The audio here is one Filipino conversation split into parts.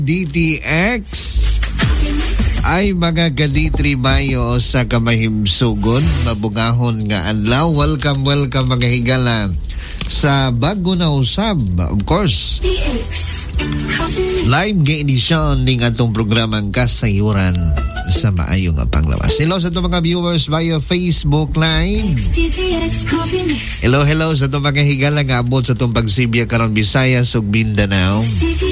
DTX ay mga kaditri mayo sa kamahimsugon, mabungahon nga adlaw. Welcome mga higala sa bago na usab, of course. Live nga edisyon ning atong programang Kasayuran sa maayong panglawas. Hello sa itong mga viewers via Facebook Live. Hello sa itong mga higala nga abot sa itong pagsibya karon Visayas ug Mindanao.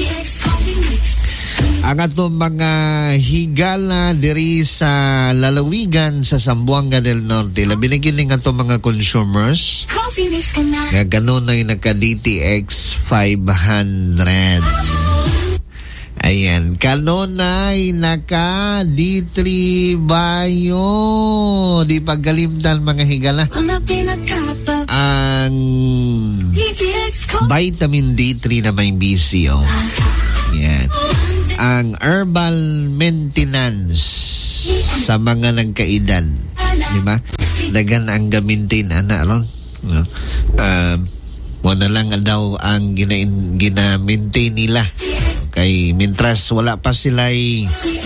Ang atong mga higala diri sa lalawigan sa Zamboanga del Norte, labi na gini nga atong mga consumers nga ganon na yung naka-DTX 500. Ayan, kanonay naka D3 Bayo. Di pagkalimtan mga higala. Ang vitamin D3 na may BCO. Yan. Ang herbal maintenance sa mga nagkaedad. Di ba? Dagan ang gamintin, ana ron. No? Wala lang daw ang gina-maintain nila. Kay mintras wala pa sila'y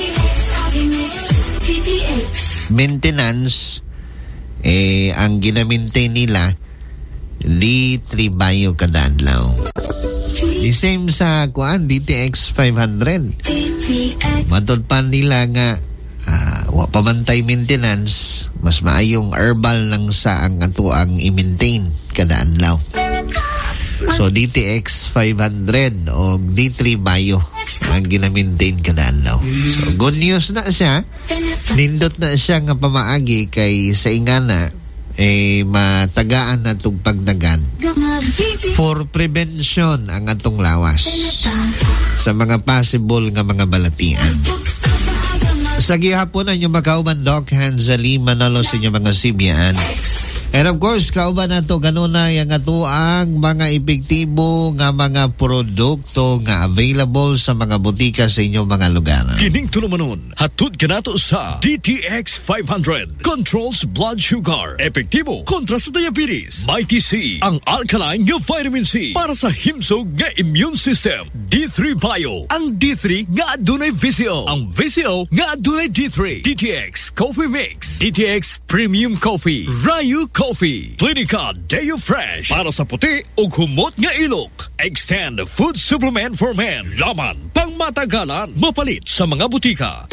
maintenance, ang gina-maintain nila D3 Bayo kada adlaw. The same sa kuan DTX 500. Matod pa nila nga wa pamantay maintenance, mas maayong herbal lang sa ang ato ang i-maintain kada adlaw. So DTX 500 o D3 Bayo ang gina-maintain kada adlaw. So good news na siya. Nindot na siya nga pamaagi kay sa ingana matagaan na itong pagdagan for prevention ang atong lawas sa mga possible nga mga balatian. Sa gihapon ang inyong makauban Doc Hanzali Manalo sa inyong mga sibiyaan. And of course, kauban na ito, ganun na yung ato ang mga epektibo nga mga produkto nga available sa mga butika sa inyong mga lugar. Kining tulumanon, hatod ka nato sa DTX 500. Controls blood sugar. Epektibo kontra sa diabetes. Mighty C, ang alkaline nga vitamin C para sa himsog nga immune system. D3 Bio, ang D3 nga adunay VCO. Ang VCO nga adunay D3. DTX Coffee Mix. DTX Premium Coffee. Rayu Coffee. Clinica Deo Fresh para sa puti ug humot nga ilok. Extend food supplement for men. Laman pang matagalan, mapalit sa mga butika.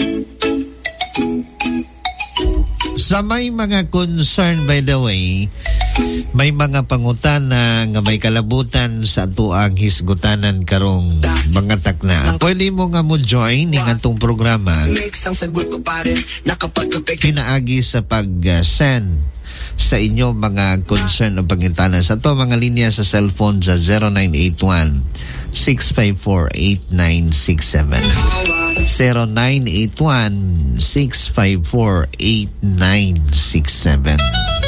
Sa may mga concern, by the way, may mga pangutana nga may kalabutan sa ato ang hisgutanan karong mga takna. Pwede mo nga mo join ng atong programa. Pinaagi sa pag-send sa inyo mga concern o pangintana sa to mga linya sa cellphone sa 0981-654-8967 0981-654-8967.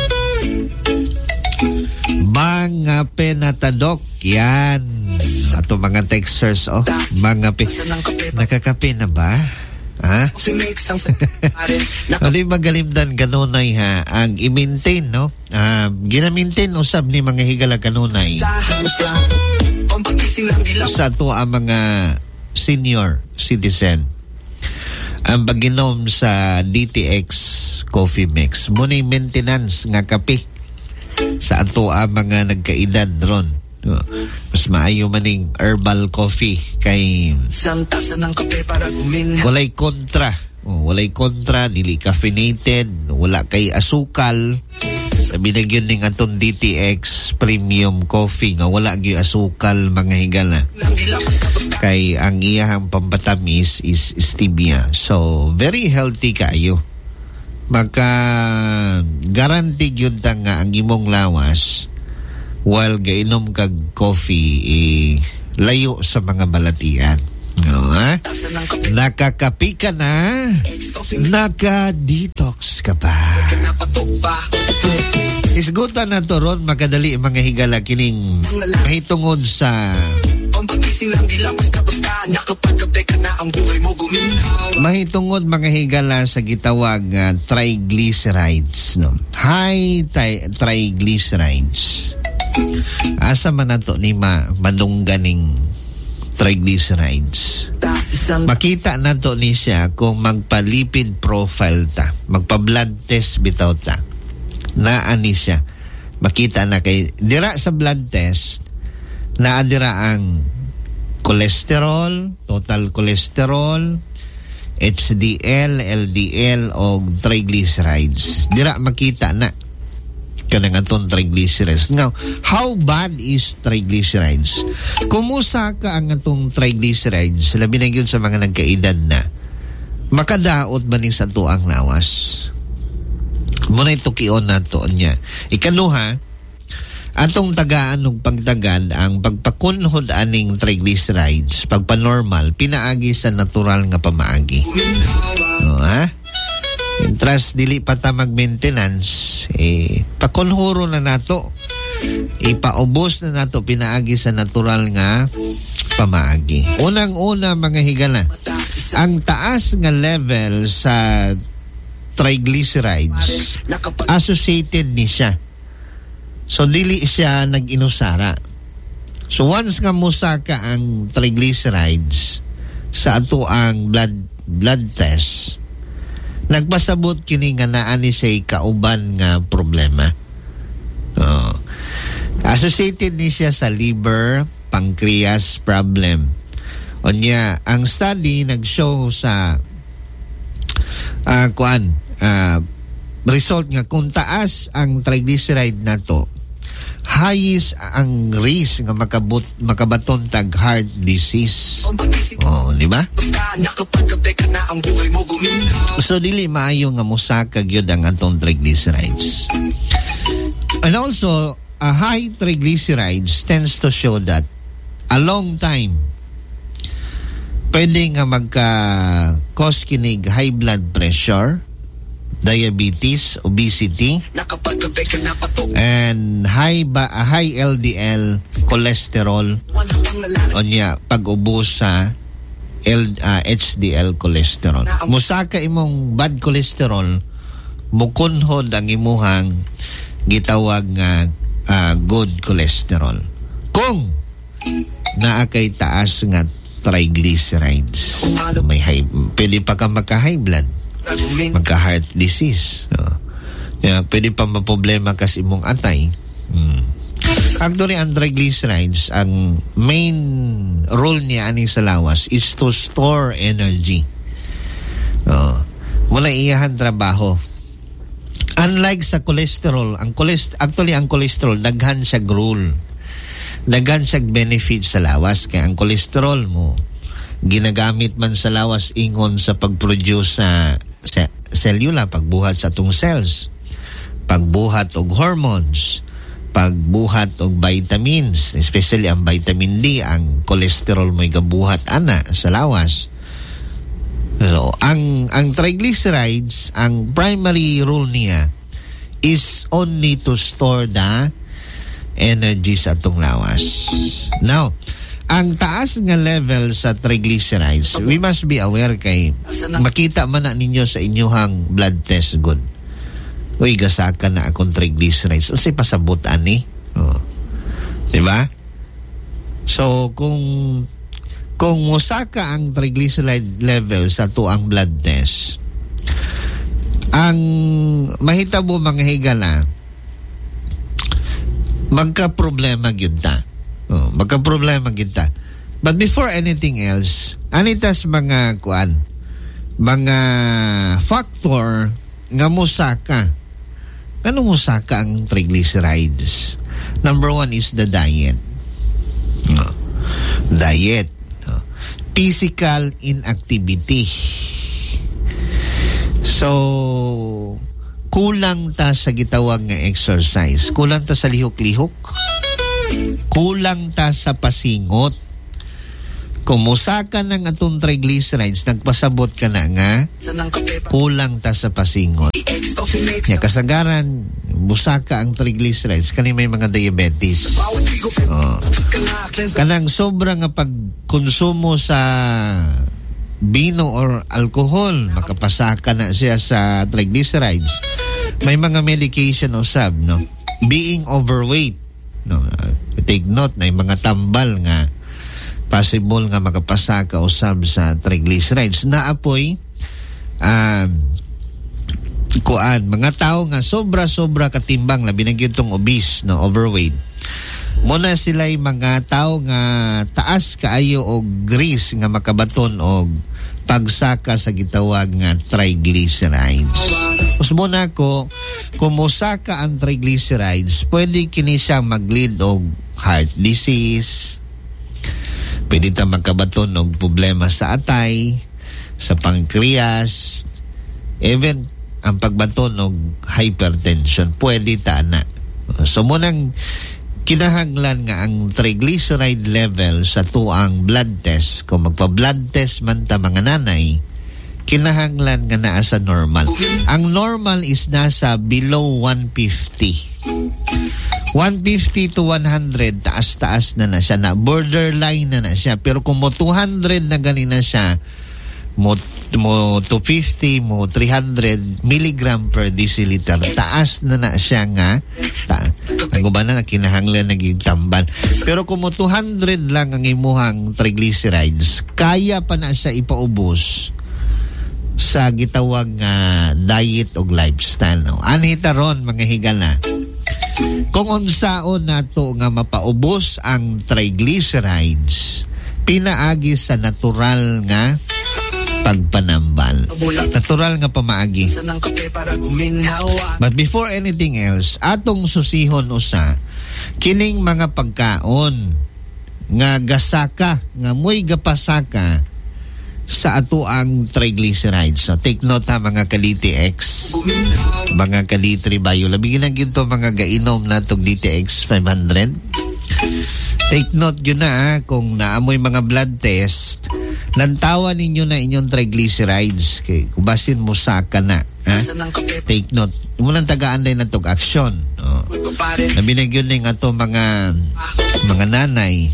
Mga penatadok yan ato mga texters mga nakakape na ba? Ha? Hindi magalimdan kanunay ha ang i-maintain no? Gina-maintain usab ni mga higala kanunay sa to ang mga senior citizen ang paginom sa DTX Coffee Mix muna yung maintenance nga kape sa ato ang mga nagkaedad ron. Mas maayo maning herbal coffee kay walay kontra dili caffeinated, wala kay asukal. Sabi na yun ning atong DTX Premium Coffee nga wala gyud asukal mga higala kay ang iyang pampatamis is stevia, so very healthy kaayo. Maka guarantee yun nga ang imong lawas while gainom kag coffee layo sa mga balatian. No, ha? Nakakapi ka na, naka-detox ka pa. Isgutan na to ron, makadali mga higala kining mahitungod sa mahitungod mga higala sa gitawag triglycerides, no? High triglycerides. Asa man nato ni madungganing triglycerides. makita na to ni siya kung magpa-lipid profile ta, magpa-blood test bitaw ta, na ani siya. Makita na kay dira sa blood test na adira ang cholesterol, total cholesterol, HDL, LDL o triglycerides. Dira makita na kanang atong triglycerides. Now, how bad is triglycerides? Kumusta ka ang atong triglycerides? Labi na yun sa mga nagkaedad na. Makadaot ba ni sa tuang lawas? Muna ito kion na to niya. Ikaduha, atong tagaan ng pagtagad ang pagpakunhod aning triglycerides, pagpanormal, pinaagi sa natural nga pamaagi. Trust dili pa ta mag-maintenance, pakunhuro na nato, ipaubos na nato pinaagi sa natural nga pamaagi. Unang-una mga higala, ang taas nga level sa triglycerides associated ni siya. So dili siya nag-inusara. So once nga musaka ang triglycerides sa ato ang blood test, nagpasabot kini nga naa ni say kauban nga problema. Associated ni siya sa liver, pancreas problem. Onya, ang study nag-show sa result nga kung taas ang triglyceride nato, highest ang risk nga makabaton tag heart disease. Di ba? So dili maayo nga mosaka gyud ang atong triglycerides. And also, a high triglycerides tends to show that a long time pwede nga magka-cause kinig high blood pressure, diabetes, obesity, and high LDL cholesterol, onya pag-ubos sa HDL cholesterol. Musaka imong bad cholesterol, mukunhod ang imuhang gitawag nga good cholesterol. Kung naa kay taas nga triglycerides, pwede pa ka magka-high blood, magka-heart disease. Pwede pa maproblema kasi imong atay. Actually, ang triglycerides, ang main role niya aning sa lawas is to store energy. Mula iyahan trabaho. Unlike sa cholesterol, ang cholesterol, daghan siya role. Daghan siya benefit sa lawas. Kaya ang cholesterol mo, ginagamit man sa lawas ingon sa pag-produce sa cellula, pagbuhat sa atong cells, pagbuhat og hormones, pagbuhat og vitamins, especially ang vitamin D, ang cholesterol mo'y gabuhat ana sa lawas. So, ang triglycerides, ang primary role niya is only to store the energy sa atong lawas. Now, ang taas nga level sa triglycerides, we must be aware kay makita man na ninyo sa inyong blood test good. Uy, gasaka na akong triglycerides. O say pasabot ani. Diba? So, kung musaka ang triglyceride level sa tuang blood test, ang mahitabo mga higala, magka-problema gyud ta. Magka-problema gyud ta. But before anything else, anitas mga mga factor nga musaka. Ano musaka ang triglycerides? Number 1 is the diet. Diet. Physical inactivity. So, kulang ta sa gitawag nga exercise. Kulang ta sa lihok-lihok. Kulang ta sa pasingot. Kung musaka ng atong triglycerides, nagpasabot ka na nga, kulang ta sa pasingot. Kaya kasagaran, busaka ang triglycerides, kani may mga diabetes. Kanang sobrang nga pagkonsumo sa bino or alcohol, makapasaka na siya sa triglycerides. May mga medication usab, no? Being overweight, no? Take note na yung mga tambal nga possible nga makapasa ka usab sa triglycerides. Naapoy mga tao nga sobra katimbang, labi na gyud tong obese, no, overweight. Muna sila'y mga tao nga taas kaayo og grease nga makabaton og pagsaka sa gitawag nga triglycerides. Usbo na ko, kung musaka ang triglycerides, pwede kini siya mag-lead og heart disease, pwede ta magkabaton og problema sa atay, sa pancreas, even ang pagbaton og hypertension, pwede ta na. So munang kinahanglan nga ang triglyceride level sa tuang blood test, kung magpa-blood test man ta mga nanay, kinahanglan nga naa sa normal. Ang normal is nasa below 150. 150 to 100, taas-taas na siya, na borderline na siya. Pero kung mo 200 na ganina siya, mo 250, mo 300 milligram per deciliter, taas na siya nga, ang uban na kinahanglan naging tamban. Pero kung mo 200 lang ang imuhang triglycerides, kaya pa na siya ipaubos sa gitawag nga diet o lifestyle. No? Anita ron, mga higala, kung unsaon nato nga mapaubos ang triglycerides, pinaagi sa natural nga pagpanambal. Natural nga pamaagi. But before anything else, atong susihon usa kining mga pagkaon nga gasaka, nga mo'y gapasaka sa ato ang triglycerides. So take note ha, mga ka-DTX, mga ka-D3 Bio. Labigin lang ginto mga gainom na itong DTX 500. Take note yun na kung naamoy mga blood test, lantawan ninyo na inyong triglycerides. Okay, kubasin mo saka na. Ha? Take note. Munang tagaan din na itong aksyon. Oh. Nabinagyon din ato mga nanay.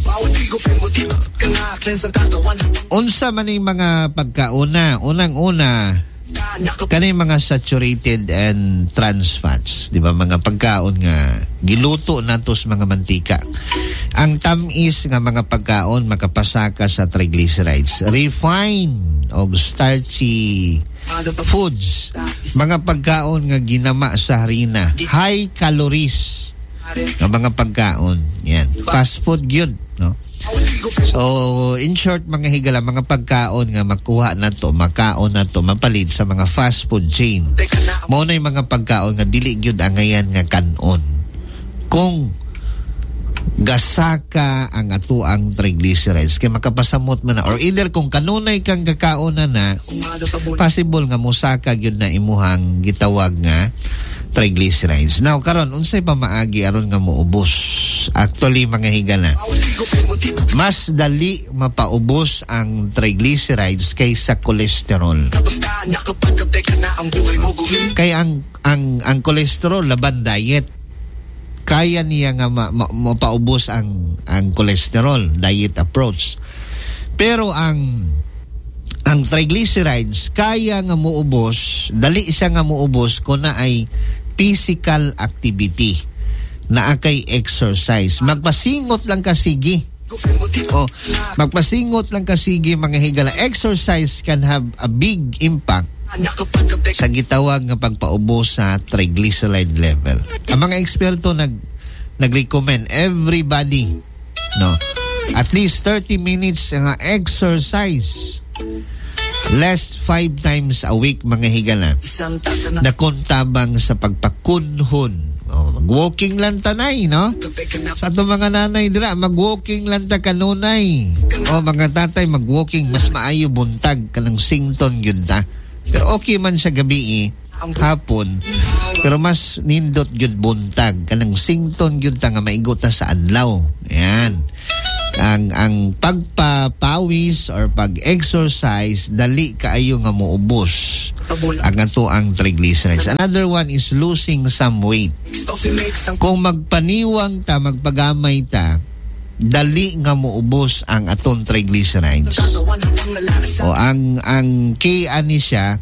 Unsa man yung mga pagkauna, unang-una, kanay mga saturated and trans fats, di ba, mga pagkaon nga giluto natos mga mantika. Ang tamis nga mga pagkaon makapasaka sa triglycerides. Refined o starchy foods, mga pagkaon nga ginama sa harina, high calories nga mga pagkaon. Yan, fast food yun, no? So, in short, mga higala, mga pagkaon nga makuha na to, makaon na to, mapalit sa mga fast food chain. Muna yung mga pagkaon nga dili gyud angayan nga kanon. Kung gasaka ang ato ang triglycerides, kay makapasamot man na, or either kung kanunay kang kakaon na, possible nga musaka gyud na imuhang gitawag nga triglycerides. Now, karon unsay pa maagi aron nga moubos? Actually, mga higala, mas dali mapaubos ang triglycerides kaysa cholesterol. Kaya ang cholesterol laban diet. Kaya niya nga mapaubos ang cholesterol, diet approach. Pero ang triglycerides kaya nga muubos, dali siya nga muubos kung na ay physical activity, na akay exercise. Magpasingot lang kasigi. Magpasingot lang kasigi, mga higala. Exercise can have a big impact sa gitawag nga pagpaubos sa triglyceride level. Ang mga eksperto nag-recommend everybody, no, at least 30 minutes nga exercise, less 5 times a week, mga higala, na kontabang sa pagpakunhon. Mag-walking lang tanay, no? Sa itong mga nanay dira, mag-walking lang ta kanunay. Mga tatay, mag-walking, mas maayo buntag kanang sington yun ta. Pero okay man sa gabi hapon, pero mas nindot yun buntag kanang sington yun ta nga maigot ta sa adlaw. Ayan. Ang pagpapawis or pag-exercise, dali kaayo nga moubos ang ato ang triglycerides. Another one is losing some weight. Kung magpaniwang ta, magpagamay ta, dali nga moubos ang aton triglycerides. O ang kaya ni siya,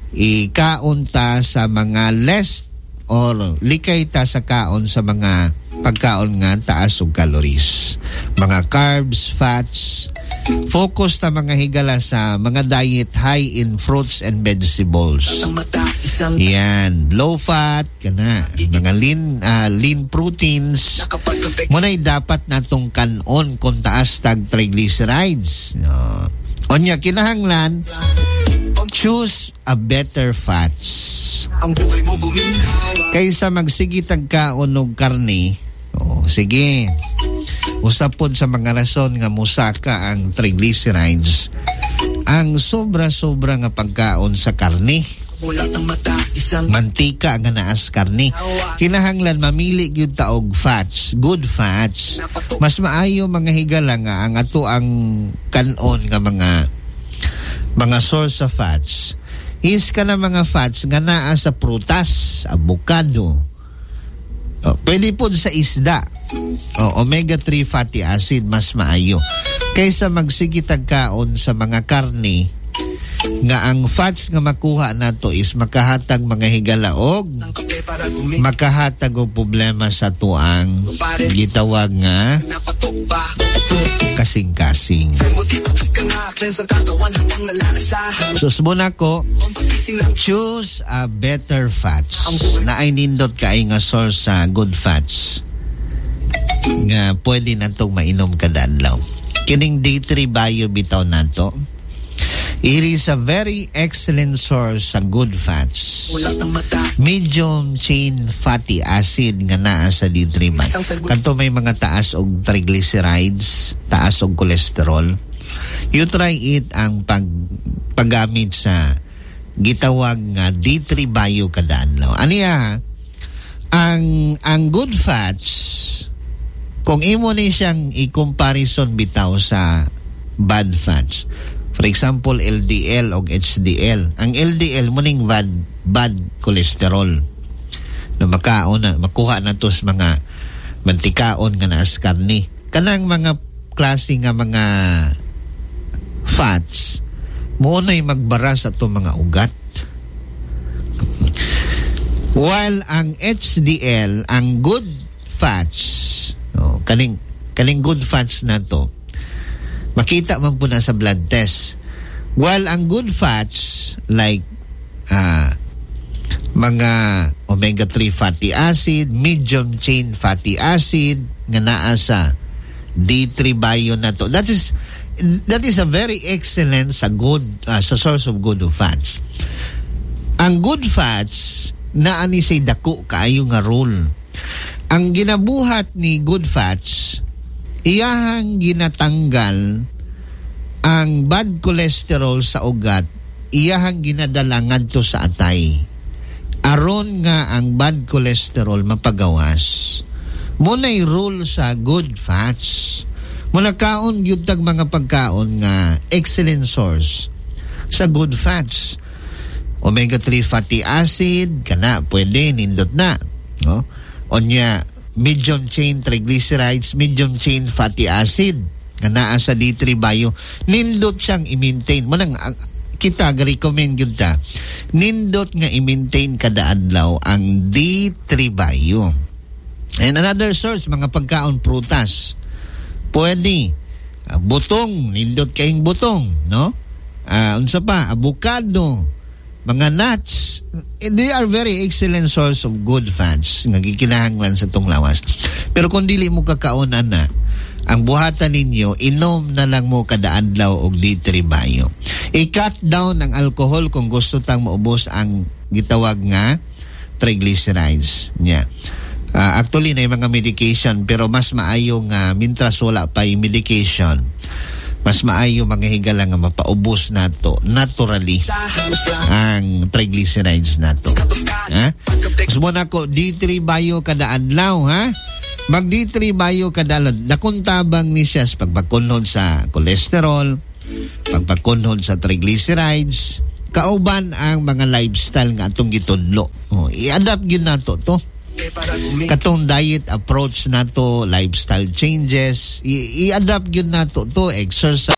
ikaon ta sa mga less or likay ta sa kaon sa mga pagkaon nga taas og calories. Mga carbs, fats, focus ta mga higala sa mga diet high in fruits and vegetables. Yan, low fat kana, mga lean proteins. Munay dapat natong kanon kung taas tag triglycerides. Onya kinahanglan choose a better fats. Kaysa magsige tagkaon og karne. Sige. Usapod sa mga rason nga musaka ang triglycerides. Ang sobra-sobra nga pagkaon sa karne. Mantika nga naas karne. Kinahanglan mamili gyud ta og fats, good fats. Mas maayo mga higala nga ang ato ang kanon nga mga source of fats is kana mga fats nga naa sa prutas, avocado. Pwede po sa isda. Omega-3 fatty acid mas maayo kaysa magsige tagkaon sa mga karne nga ang fats nga makuha nato is makahatag mga higala og makahatag og problema sa tuang gitawag nga kasing-kasing. Susmuna ko, choose a better fats na ay nindot kaay nga source sa good fats nga pwede natong mainom kada adlaw. Kining D3 Bio bitaw nato. It is a very excellent source sa good fats. Medium chain fatty acid nga naa sa D3 Bio. Kanto may mga taas og triglycerides, taas og cholesterol. You try it ang paggamit sa gitawag nga D3 Bio kada adlaw. Aniya ang good fats kung imo ni siyang i-comparison bitaw sa bad fats. For example, LDL o HDL. Ang LDL mo ning bad cholesterol. Na makuha na to sa mga mantikaon nga naas karne. Kanang mga klase nga mga fats, mo na'y magbara sa to mga ugat. While ang HDL, ang good fats, kaning good fats na to, makita man po na sa blood test. While ang good fats like mga omega-3 fatty acid, medium chain fatty acid nga naa sa D3 Bio na to. That is a very excellent sa good sa source of good fats. Ang good fats naa ni say dako kaayo nga role. Ang ginabuhat ni good fats, iyahang ginatanggal ang bad cholesterol sa ugat, iyahang ginadala ngadto sa atay. Aron nga ang bad cholesterol mapagawas. Muna'y rule sa good fats. Muna kaon gyud tag mga pagkaon nga excellent source sa good fats. Omega-3 fatty acid kana pwede nindot na, no? Onya medium chain triglycerides, medium chain fatty acid nga naa sa D3 Bio, nindot siyang i-maintain. Manang kita ga-recommend gyud ta, nindot nga i-maintain kada adlaw ang D3 Bio. And another source, mga pagkaon prutas. Pwede butong, nindot kayong butong, no? Unsa pa, avocado, mga nuts, they are very excellent source of good fats nga gikinahanglan sa tong lawas. Pero kung dili mo kakaonan na, ang buhatan ninyo, inom na lang mo kada adlaw og D3 Bio. I-cut down ang alcohol kung gusto tang maubos ang gitawag nga triglycerides. Yeah. Actually, na yung mga medication, pero mas maayo nga mintras wala pa yung medication, mas maayo mga higala nga mapaubos nato naturally ang triglycerides nato. Ha? Gusto na ko D3 Bio kada adlaw, ha? Mag D3 Bio kada adlaw. Nakuntabang ni siya sa pagpakunhod sa cholesterol, pagpakunhod sa triglycerides, kauban ang mga lifestyle nga atong gitudlo. I-adapt yun nato to. Katong diet approach nato, lifestyle changes, i-adapt yun nato to, exercise,